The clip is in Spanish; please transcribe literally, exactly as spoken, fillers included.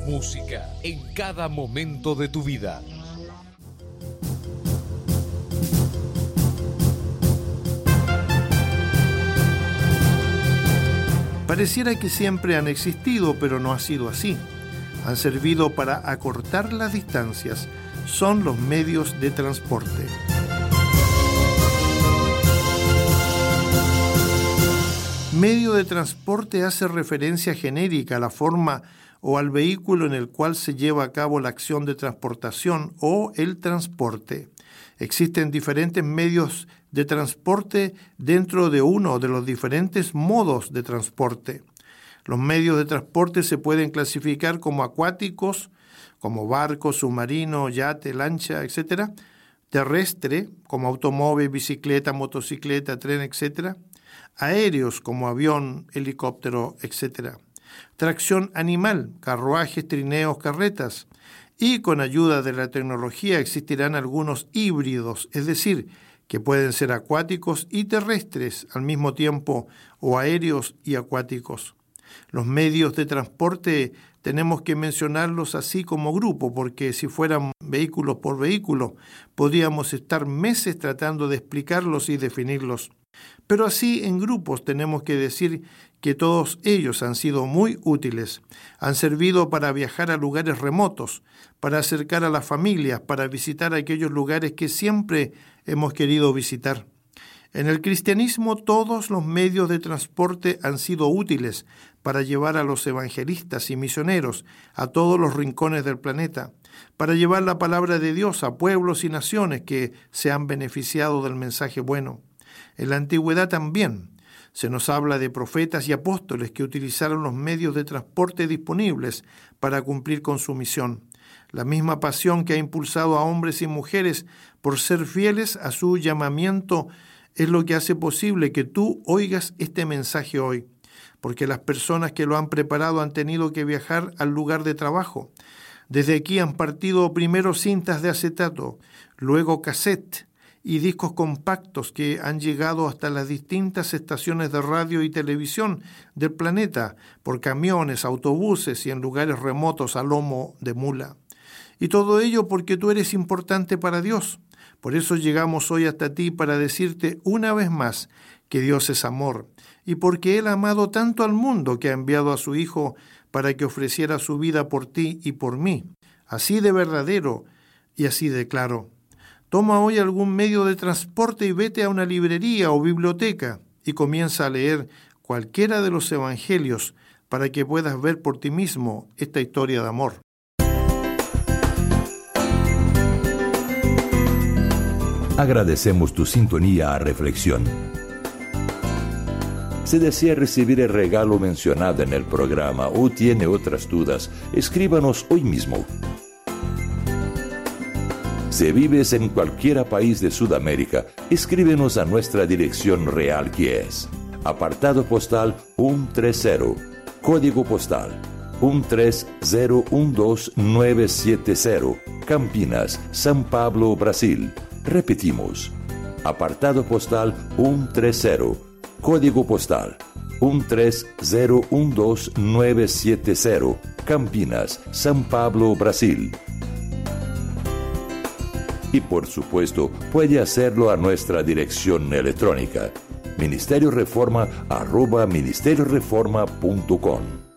Música en cada momento de tu vida. Pareciera que siempre han existido, pero no ha sido así. Han servido para acortar las distancias. Son los medios de transporte. Medio de transporte hace referencia genérica a la forma o al vehículo en el cual se lleva a cabo la acción de transportación o el transporte. Existen diferentes medios de transporte dentro de uno de los diferentes modos de transporte. Los medios de transporte se pueden clasificar como acuáticos, como barco, submarino, yate, lancha, etcétera. Terrestre, como automóvil, bicicleta, motocicleta, tren, etcétera. Aéreos, como avión, helicóptero, etcétera. Tracción animal, carruajes, trineos, carretas. Y con ayuda de la tecnología existirán algunos híbridos, es decir, que pueden ser acuáticos y terrestres al mismo tiempo, o aéreos y acuáticos. Los medios de transporte tenemos que mencionarlos así como grupo, porque si fueran vehículos por vehículo, podríamos estar meses tratando de explicarlos y definirlos. Pero así en grupos tenemos que decir que todos ellos han sido muy útiles. Han servido para viajar a lugares remotos, para acercar a las familias, para visitar aquellos lugares que siempre hemos querido visitar. En el cristianismo todos los medios de transporte han sido útiles para llevar a los evangelistas y misioneros a todos los rincones del planeta, para llevar la palabra de Dios a pueblos y naciones que se han beneficiado del mensaje bueno. En la antigüedad también se nos habla de profetas y apóstoles que utilizaron los medios de transporte disponibles para cumplir con su misión. La misma pasión que ha impulsado a hombres y mujeres por ser fieles a su llamamiento es lo que hace posible que tú oigas este mensaje hoy, porque las personas que lo han preparado han tenido que viajar al lugar de trabajo. Desde aquí han partido primero cintas de acetato, luego cassette y discos compactos que han llegado hasta las distintas estaciones de radio y televisión del planeta por camiones, autobuses y en lugares remotos a lomo de mula. Y todo ello porque tú eres importante para Dios. Por eso llegamos hoy hasta ti para decirte una vez más que Dios es amor y porque Él ha amado tanto al mundo que ha enviado a su Hijo para que ofreciera su vida por ti y por mí. Así de verdadero y así de claro. Toma hoy algún medio de transporte y vete a una librería o biblioteca y comienza a leer cualquiera de los evangelios para que puedas ver por ti mismo esta historia de amor. Agradecemos tu sintonía a Reflexión. Si desea recibir el regalo mencionado en el programa o tiene otras dudas, escríbanos hoy mismo. Si vives en cualquier país de Sudamérica, escríbenos a nuestra dirección real que es apartado postal ciento treinta, código postal uno tres cero uno dos nueve siete cero, Campinas, São Paulo, Brasil. Repetimos, apartado postal ciento treinta, código postal uno tres cero uno dos nueve siete cero, Campinas, São Paulo, Brasil. Y por supuesto, puede hacerlo a nuestra dirección electrónica ministerio reforma arroba ministerio reforma punto com.